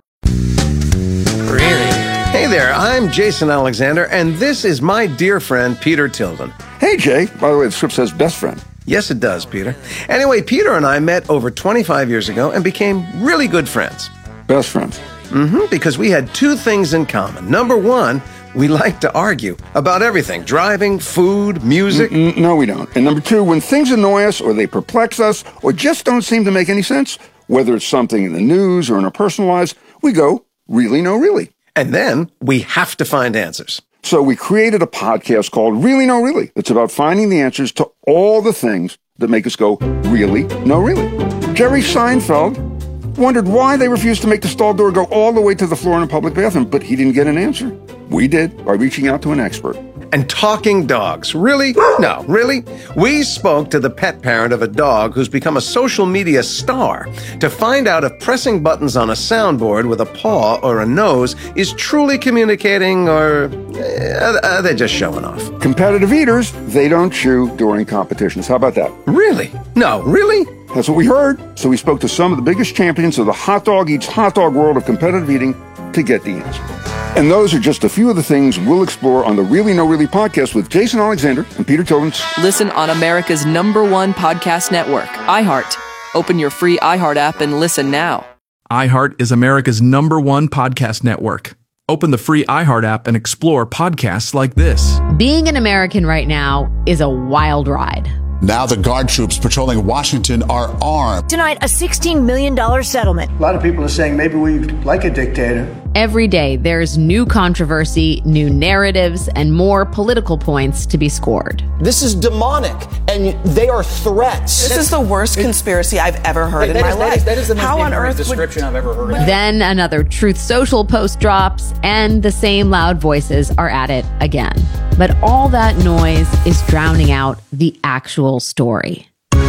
Really? Hey there, I'm Jason Alexander, and this is my dear friend, Peter Tilden. Hey, Jay. By the way, the script says best friend. Yes, it does, Peter. Anyway, Peter and I met over twenty-five years ago and became really good friends. Best friends. Mm-hmm, because we had two things in common. Number one, we like to argue about everything. Driving, food, music. Mm-mm, no, we don't. And number two, when things annoy us or they perplex us or just don't seem to make any sense, whether it's something in the news or in our personal lives, we go, really, no, really. And then we have to find answers. So we created a podcast called Really No Really. It's about finding the answers to all the things that make us go, really, no, really. Jerry Seinfeld wondered why they refused to make the stall door go all the way to the floor in a public bathroom, but he didn't get an answer. We did, by reaching out to an expert. And talking dogs. Really? No, really? We spoke to the pet parent of a dog who's become a social media star to find out if pressing buttons on a soundboard with a paw or a nose is truly communicating, or uh, are they just showing off? Competitive eaters, they don't chew during competitions. How about that? Really? No, really? That's what we heard. So we spoke to some of the biggest champions of the hot dog eats hot dog world of competitive eating to get the answer. And those are just a few of the things we'll explore on the Really No Really podcast with Jason Alexander and Peter Tilden. Listen on America's number one podcast network, iHeart. Open your free iHeart app and listen now. iHeart is America's number one podcast network. Open the free iHeart app and explore podcasts like this. Being an American right now is a wild ride. Now the guard troops patrolling Washington are armed. Tonight, a sixteen million dollars settlement. A lot of people are saying maybe we like a dictator. Every day, there's new controversy, new narratives, and more political points to be scored. This is demonic, and they are threats. This is the worst conspiracy I've ever heard in my life. That is the most How on earth description I've ever heard. Then another Truth Social post drops, and the same loud voices are at it again. But all that noise is drowning out the actual story.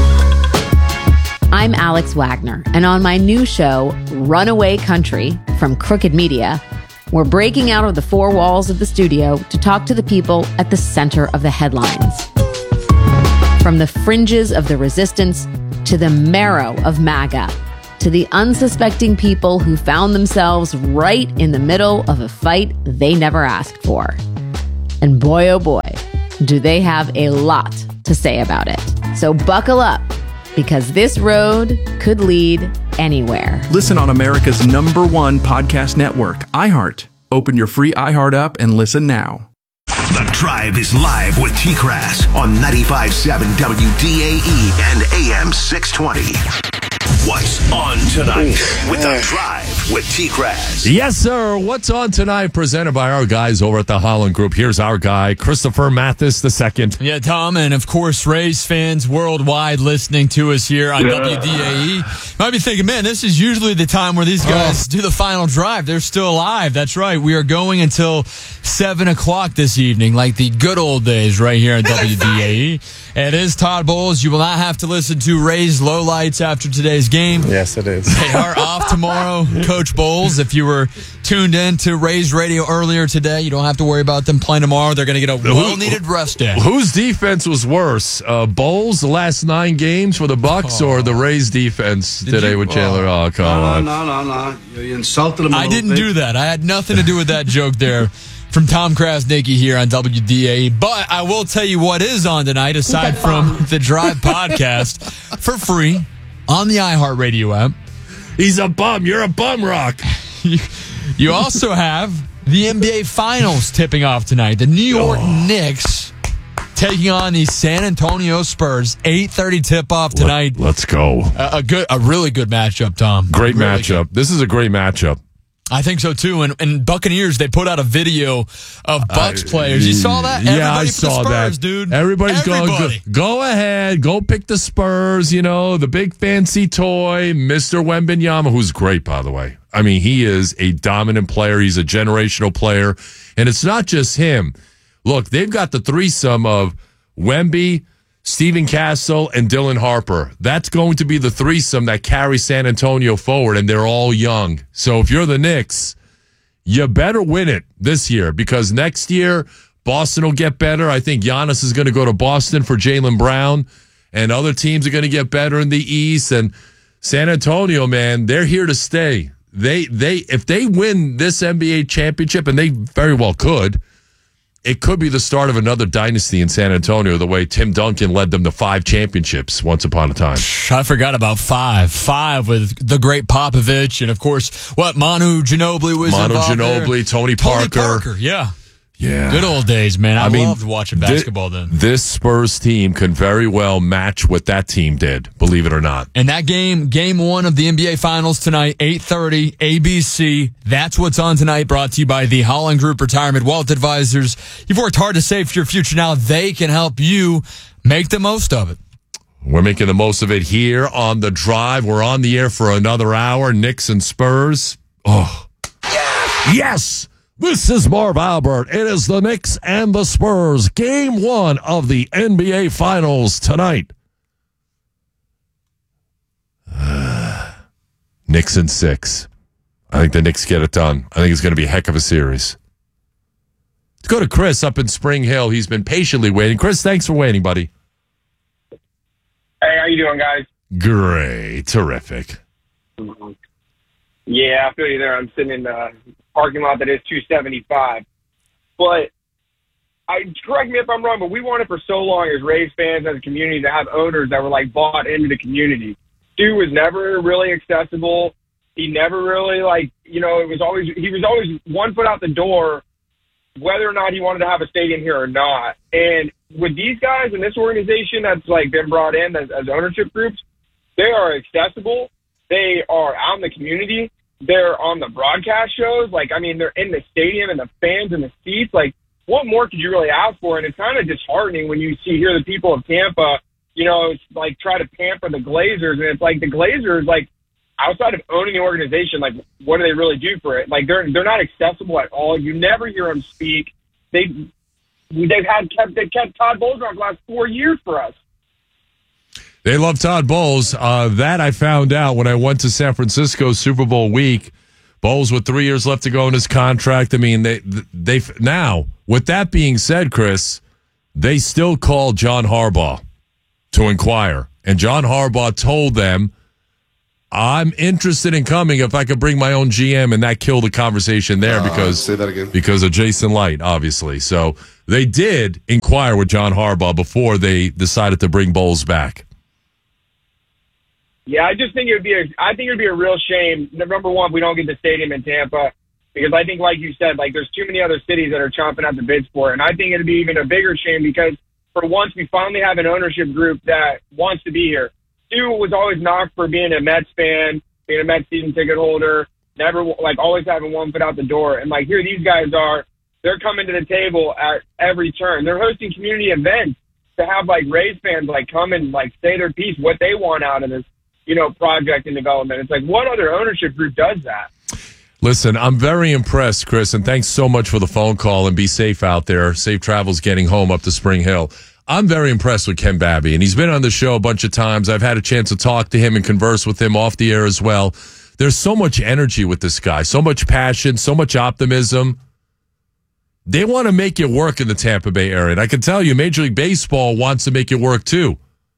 I'm Alex Wagner, and on my new show, Runaway Country, from Crooked Media, we're breaking out of the four walls of the studio to talk to the people at the center of the headlines. From the fringes of the resistance to the marrow of MAGA, to the unsuspecting people who found themselves right in the middle of a fight they never asked for. And boy, oh boy, do they have a lot to say about it. So buckle up, because this road could lead anywhere. Listen on America's number one podcast network, iHeart. Open your free iHeart app and listen now. The Drive is live with T-Crass on ninety-five point seven W D A E and A M six twenty. What's on tonight with The Drive with T-Crass? Yes, sir. What's on tonight? Presented by our guys over at the Holland Group. Here's our guy, Christopher Mathis the second. Yeah, Tom, and of course, Rays fans worldwide listening to us here on yeah. W D A E. Might be thinking, man, this is usually the time where these guys oh. do the final drive. They're still alive. That's right. We are going until seven o'clock this evening, like the good old days right here on W D A E. It is Todd Bowles. You will not have to listen to Rays lowlights after today's game. Yes, it is. They are off tomorrow, Coach Bowles. If you were tuned in to Rays radio earlier today, you don't have to worry about them playing tomorrow. They're going to get a well-needed rest day. Whose defense was worse? Uh, Bowles, the last nine games for the Bucks, oh. or the Rays defense Did today you? with Chandler? Oh, oh come no, on. No, no, no, no. You insulted him a I didn't bit. do that. I had nothing to do with that joke there. From Tom Krasnicki here on W D A E. But I will tell you what is on tonight, aside from the Drive podcast, for free on the iHeartRadio app. He's a bum. You're a bum rock. you, you also have the N B A Finals tipping off tonight. The New York oh. Knicks taking on the San Antonio Spurs. eight thirty tip-off tonight. Let, let's go. A, a good, a really good matchup, Tom. Great really matchup. Good. This is a great matchup. I think so, too. And, and Buccaneers, they put out a video of Bucks uh, players. You saw that? Yeah, Everybody I saw Spurs, that. dude. Everybody's Everybody. going, go, go ahead. Go pick the Spurs, you know, the big fancy toy, Mister Wembanyama, who's great, by the way. I mean, he is a dominant player. He's a generational player. And it's not just him. Look, they've got the threesome of Wemby, Stephen Castle, and Dylan Harper. That's going to be the threesome that carries San Antonio forward, and they're all young. So if you're the Knicks, you better win it this year, because next year, Boston will get better. I think Giannis is going to go to Boston for Jaylen Brown, and other teams are going to get better in the East. And San Antonio, man, they're here to stay. They, they, if they win this N B A championship, and they very well could, it could be the start of another dynasty in San Antonio, the way Tim Duncan led them to five championships once upon a time. I forgot about five. Five with the great Popovich, and, of course, what, Manu Ginobili was Manu involved Ginobili, there. Tony Parker. Tony Parker, yeah. Yeah. Good old days, man. I, I mean, loved watching basketball th- then. This Spurs team can very well match what that team did, believe it or not. And that game, game one of the N B A Finals tonight, eight thirty, A B C. That's what's on tonight, brought to you by the Holland Group Retirement Wealth Advisors. You've worked hard to save for your future. Now they can help you make the most of it. We're making the most of it here on The Drive. We're on the air for another hour. Knicks and Spurs. Oh. Yes! Yes! This is Marv Albert. It is the Knicks and the Spurs. Game one of the N B A Finals tonight. Uh, Knicks in six. I think the Knicks get it done. I think it's going to be a heck of a series. Let's go to Chris up in Spring Hill. He's been patiently waiting. Chris, thanks for waiting, buddy. Hey, how you doing, guys? Great. Terrific. Mm-hmm. Yeah, I feel you there. I'm sitting in the parking lot that is two seventy-five. But I correct me if I'm wrong, but we wanted for so long as Rays fans, as a community, to have owners that were like bought into the community. Stu was never really accessible. He never really like, you know, it was always, he was always one foot out the door, whether or not he wanted to have a stadium here or not. And with these guys in this organization that's like been brought in as, as ownership groups, they are accessible. They are out in the community. They're on the broadcast shows. Like, I mean, they're in the stadium and the fans in the seats. Like, what more could you really ask for? And it's kind of disheartening when you see here the people of Tampa, you know, like try to pamper the Glazers. And it's like the Glazers, like, outside of owning the organization, like, what do they really do for it? Like, they're they're not accessible at all. You never hear them speak. They they've had kept they kept Todd Bowles around the last four years for us. They love Todd Bowles. Uh, that I found out when I went to San Francisco Super Bowl week. Bowles with three years left to go in his contract. I mean, they they now. With that being said, Chris, they still call John Harbaugh. to inquire. And John Harbaugh told them, I'm interested in coming if I could bring my own G M, and that killed the conversation there uh, because, say that again. because of Jason Light, obviously. So they did inquire with John Harbaugh before they decided to bring Bowles back. Yeah, I just think it would be a, I think it would be a real shame. Number one, we don't get the stadium in Tampa because I think, like you said, like there's too many other cities that are chomping at the bits for it. And I think it'd be even a bigger shame because for once we finally have an ownership group that wants to be here. Stu was always knocked for being a Mets fan, being a Mets season ticket holder, never like always having one foot out the door. And like here, these guys are, they're coming to the table at every turn. They're hosting community events to have like Rays fans like come and like say their piece, what they want out of this, you know, project and development. It's like, what other ownership group does that? Listen, I'm very impressed, Chris, and thanks so much for the phone call, and be safe out there. Safe travels getting home up to Spring Hill. I'm very impressed with Ken Babby, and he's been on the show a bunch of times. I've had a chance to talk to him and converse with him off the air as well. There's so much energy with this guy, so much passion, so much optimism. They want to make it work in the Tampa Bay area, and I can tell you Major League Baseball wants to make it work too.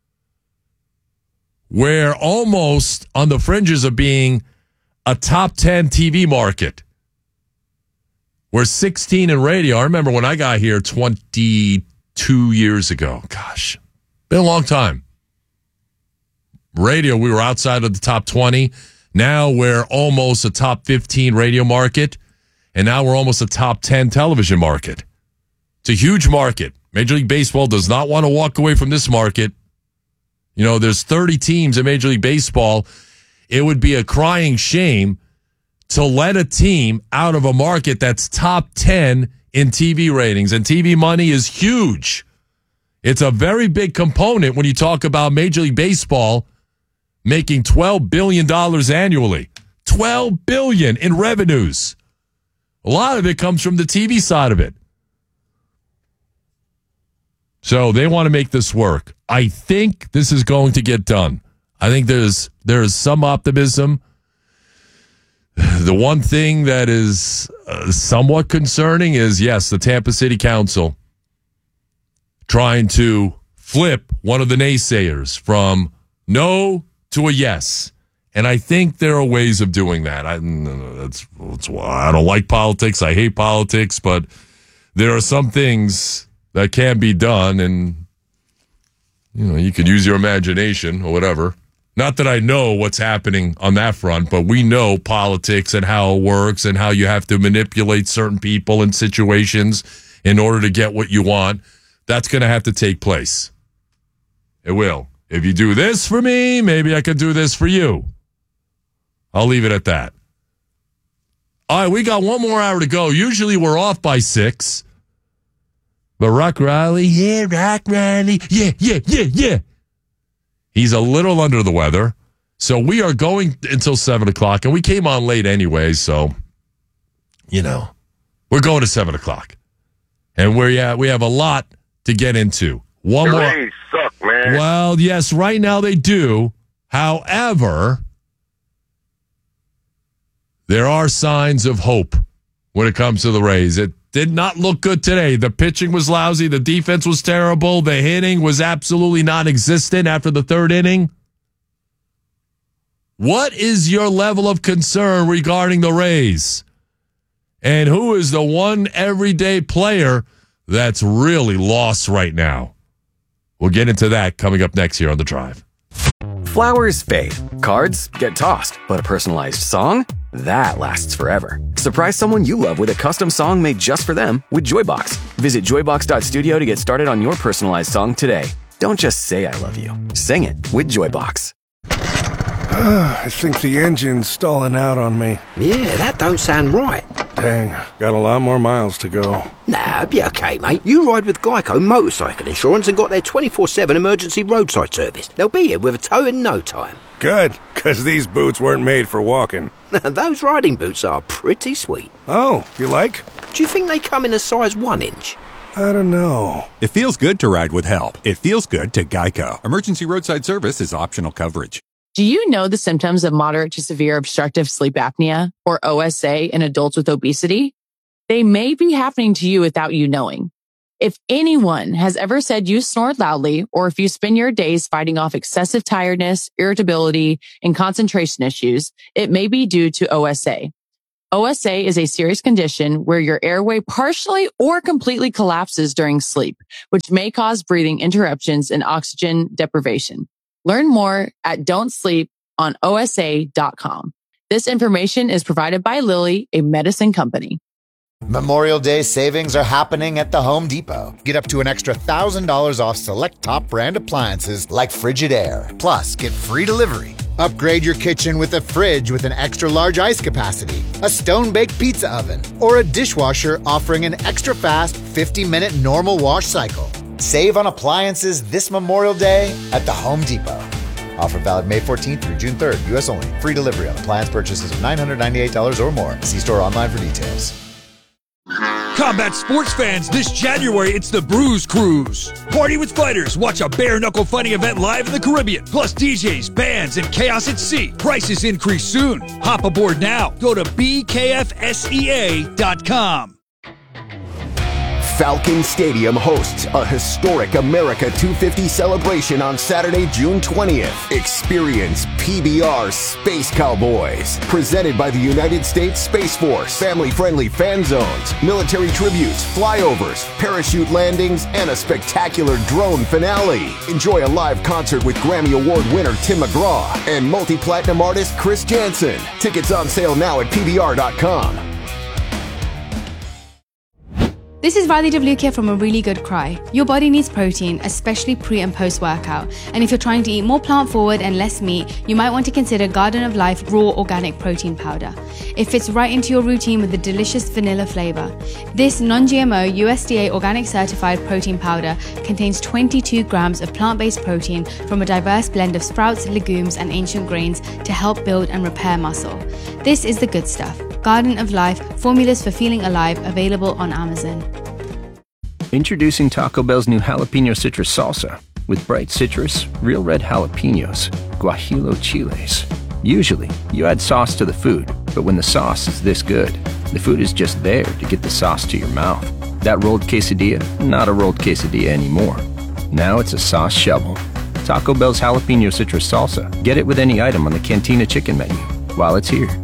We're almost on the fringes of being a top ten T V market. We're sixteen in radio. I remember when I got here twenty-two years ago. Gosh, been a long time. Radio, we were outside of the top twenty. Now we're almost a top fifteen radio market. And now we're almost a top ten television market. It's a huge market. Major League Baseball does not want to walk away from this market. You know, there's thirty teams in Major League Baseball. It would be a crying shame to let a team out of a market that's top ten in T V ratings. And T V money is huge. It's a very big component when you talk about Major League Baseball making twelve billion dollars annually. twelve billion dollars in revenues. A lot of it comes from the T V side of it. So they want to make this work. I think this is going to get done. I think there's there's some optimism. The one thing that is uh, somewhat concerning is, yes, the Tampa City Council trying to flip one of the naysayers from no to a yes. And I think there are ways of doing that. I, that's, that's why I don't like politics. I hate politics, but there are some things that can be done, and you know, you could use your imagination or whatever. Not that I know what's happening on that front, but we know politics and how it works and how you have to manipulate certain people and situations in order to get what you want. That's going to have to take place. It will. If you do this for me, maybe I could do this for you. I'll leave it at that. All right, we got one more hour to go. Usually we're off by six. But Rock Riley, yeah, Rock Riley, yeah, yeah, yeah, yeah. He's a little under the weather. So we are going until seven o'clock, and we came on late anyway, so, you know, we're going to seven o'clock. And we're, yeah, we have a lot to get into. One the more. Rays suck, man. Well, yes, right now they do. However, there are signs of hope when it comes to the Rays. It did not look good today. The pitching was lousy. The defense was terrible. The hitting was absolutely non-existent after the third inning. What is your level of concern regarding the Rays? And who is the one everyday player that's really lost right now? We'll get into that coming up next here on The Drive. Flowers fade. Cards get tossed. But a personalized song? That lasts forever. Surprise someone you love with a custom song made just for them with Joybox. Visit joybox dot studio to get started on your personalized song today. Don't just say I love you. Sing it with Joybox. I think the engine's stalling out on me. Yeah, that don't sound right. Dang, got a lot more miles to go. Nah, be okay, mate. You ride with Geico Motorcycle Insurance and got their twenty-four seven emergency roadside service. They'll be here with a tow in no time. Good, because these boots weren't made for walking. Those riding boots are pretty sweet. Oh, you like? Do you think they come in a size one inch? I don't know. It feels good to ride with help. It feels good to Geico. Emergency roadside service is optional coverage. Do you know the symptoms of moderate to severe obstructive sleep apnea, or O S A, in adults with obesity? They may be happening to you without you knowing. If anyone has ever said you snored loudly, or if you spend your days fighting off excessive tiredness, irritability, and concentration issues, it may be due to O S A. O S A is a serious condition where your airway partially or completely collapses during sleep, which may cause breathing interruptions and oxygen deprivation. Learn more at don't sleep on O S A dot com. This information is provided by Lilly, a medicine company. Memorial Day savings are happening at the Home Depot. Get up to an extra one thousand dollars off select top brand appliances like Frigidaire. Plus, get free delivery. Upgrade your kitchen with a fridge with an extra large ice capacity, a stone-baked pizza oven, or a dishwasher offering an extra fast fifty minute normal wash cycle. Save on appliances this Memorial Day at the Home Depot. Offer valid May fourteenth through June third, U S only. Free delivery on appliance purchases of nine hundred ninety-eight dollars or more. See store online for details. Combat sports fans, this January it's the Bruise Cruise. Party with fighters, watch a bare-knuckle fighting event live in the Caribbean. Plus D Js, bands, and chaos at sea. Prices increase soon. Hop aboard now. Go to B K F S E A dot com. Falcon Stadium hosts a historic America two fifty celebration on Saturday, June twentieth. Experience P B R Space Cowboys, presented by the United States Space Force. Family-friendly fan zones, military tributes, flyovers, parachute landings, and a spectacular drone finale. Enjoy a live concert with Grammy Award winner Tim McGraw and multi-platinum artist Chris Jansen. Tickets on sale now at P B R dot com. This is Radhi W here from A Really Good Cry. Your body needs protein, especially pre and post workout. And if you're trying to eat more plant forward and less meat, you might want to consider Garden of Life Raw Organic Protein Powder. It fits right into your routine with the delicious vanilla flavor. This non-G M O U S D A organic certified protein powder contains twenty-two grams of plant-based protein from a diverse blend of sprouts, legumes, and ancient grains to help build and repair muscle. This is the good stuff. Garden of Life, formulas for feeling alive, available on Amazon. Introducing Taco Bell's new jalapeno citrus salsa with bright citrus, real red jalapenos, guajillo chiles. Usually, you add sauce to the food, but when the sauce is this good, the food is just there to get the sauce to your mouth. That rolled quesadilla, not a rolled quesadilla anymore. Now it's a sauce shovel. Taco Bell's jalapeno citrus salsa. Get it with any item on the Cantina chicken menu while it's here.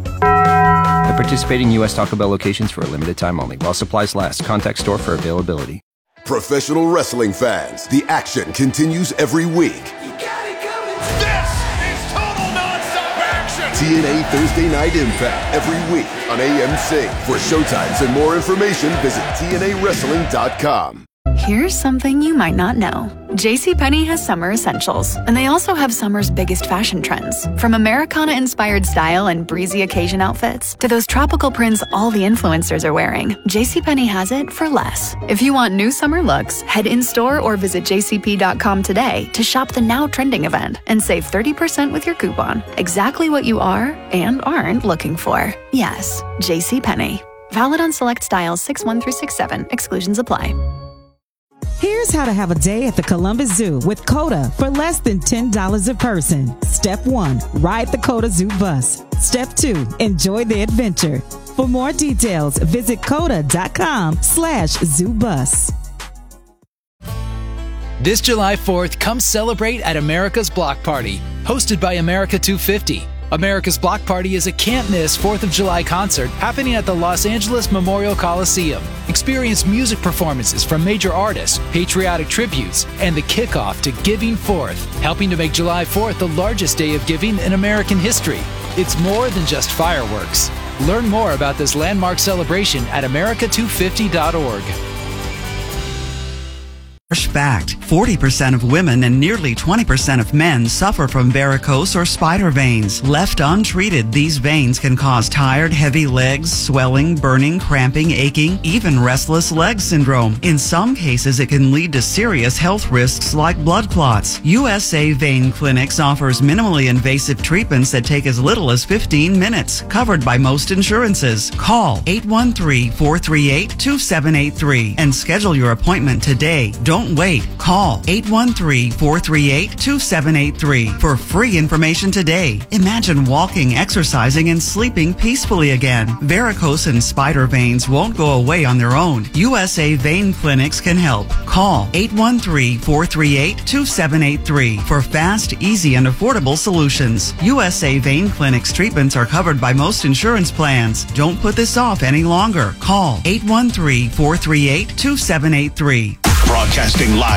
At participating U S Taco Bell locations for a limited time only. While supplies last. Contact store for availability. Professional wrestling fans, the action continues every week. You got it coming. This is total nonstop action. T N A Thursday Night Impact every week on A M C. For showtimes and more information, visit T N A wrestling dot com. Here's something you might not know. JCPenney has summer essentials, and they also have summer's biggest fashion trends. From Americana-inspired style and breezy occasion outfits to those tropical prints all the influencers are wearing, JCPenney has it for less. If you want new summer looks, head in-store or visit J C P dot com today to shop the now trending event and save thirty percent with your coupon. Exactly what you are and aren't looking for. Yes, JCPenney. Valid on select styles six one through six seven. Exclusions apply. Here's how to have a day at the Columbus Zoo with COTA for less than ten dollars a person. Step one, ride the COTA Zoo bus. Step two, enjoy the adventure. For more details, visit COTA dot com slash zoo bus. This July fourth, come celebrate at America's Block Party, hosted by America two fifty. America's Block Party is a can't-miss fourth of July concert happening at the Los Angeles Memorial Coliseum. Experience music performances from major artists, patriotic tributes, and the kickoff to Giving Fourth, helping to make July fourth the largest day of giving in American history. It's more than just fireworks. Learn more about this landmark celebration at America two fifty dot org. Fact, forty percent of women and nearly twenty percent of men suffer from varicose or spider veins. Left untreated, these veins can cause tired, heavy legs, swelling, burning, cramping, aching, even restless leg syndrome. In some cases, it can lead to serious health risks like blood clots. U S A Vein Clinics offers minimally invasive treatments that take as little as fifteen minutes, covered by most insurances. Call eight one three, four three eight, two seven eight three and schedule your appointment today. Don't Don't wait. Call eight one three, four three eight, two seven eight three for free information today. Imagine walking, exercising, and sleeping peacefully again. Varicose and spider veins won't go away on their own. U S A Vein Clinics can help. Call eight one three, four three eight, two seven eight three for fast, easy, and affordable solutions. U S A Vein Clinics treatments are covered by most insurance plans. Don't put this off any longer. Call eight one three, four three eight, two seven eight three. Broadcasting live